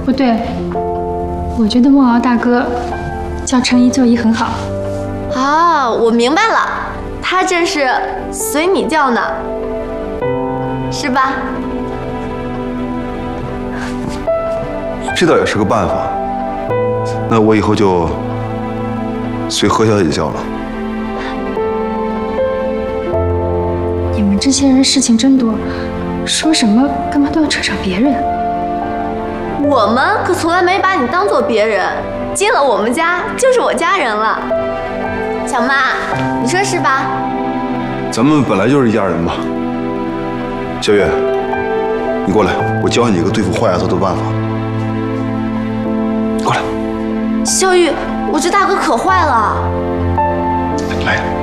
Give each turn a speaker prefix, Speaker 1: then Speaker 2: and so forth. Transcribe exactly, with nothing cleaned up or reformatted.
Speaker 1: 不对，我觉得梦瑶大哥叫程一做姨很好。
Speaker 2: 啊，我明白了，他这是随你叫呢，是吧？
Speaker 3: 这倒也是个办法。那我以后就随何小姐叫了。
Speaker 1: 你们这些人事情真多，说什么干嘛都要扯上别人。
Speaker 2: 我们可从来没把你当做别人，进了我们家就是我家人了。小妈，你说是吧？
Speaker 3: 咱们本来就是一家人嘛。小月，你过来，我教你一个对付坏丫头的办法。过来。
Speaker 2: 小玉，我这大哥可坏了。
Speaker 3: 来。